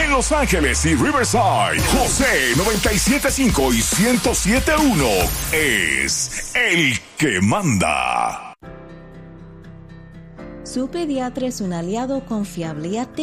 En Los Ángeles y Riverside, José 97.5 y 107.1 es el que manda. Su pediatra es un aliado confiable y atento